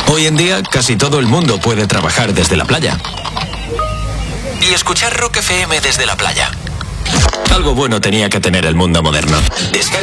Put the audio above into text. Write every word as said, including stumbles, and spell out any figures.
Hoy en día, casi todo el mundo puede trabajar desde la playa. Y escuchar Rock F M desde la playa. Algo bueno tenía que tener el mundo moderno. Descarga